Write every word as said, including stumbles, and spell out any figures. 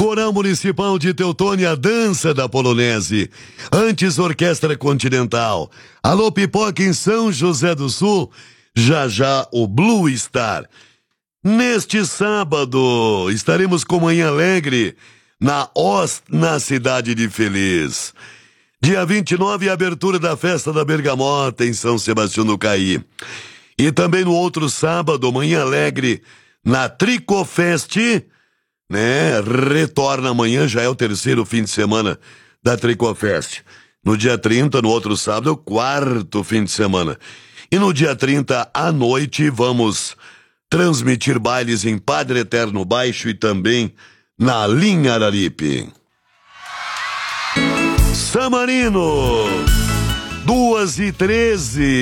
Coral Municipal de Teutônia, Dança da Polonese. Antes, Orquestra Continental. Alô, Pipoca em São José do Sul. Já já, o Blue Star. Neste sábado, estaremos com Manhã Alegre na Ost, na Cidade de Feliz. Dia vinte e nove, abertura da Festa da Bergamota em São Sebastião do Caí. E também no outro sábado, Manhã Alegre, na Tricofest, né? Retorna amanhã, já é o terceiro fim de semana da Tricofest. No dia trinta, no outro sábado, é o quarto fim de semana. E no dia trinta, à noite, vamos transmitir bailes em Padre Eterno Baixo e também na Linha Araripe. Samarino, duas e treze.